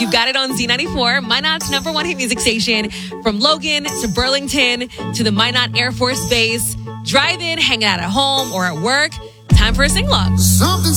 You've got it on Z94, Minot's number one hit music station. From Logan to Burlington to the Minot Air Force Base. Drive in, hanging out at home or at work. Time for a sing-along.